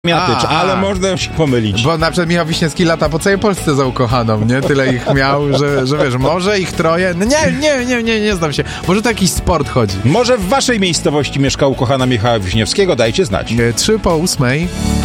Miatycz, ale można się pomylić. Bo na przykład Michał Wiśniewski lata po całej Polsce za ukochaną, nie? Tyle ich miał, że wiesz, może ich troje. No nie znam się. Może to jakiś sport chodzi. Może w waszej miejscowości mieszka ukochana Michała Wiśniewskiego? Dajcie znać. 3 po 8.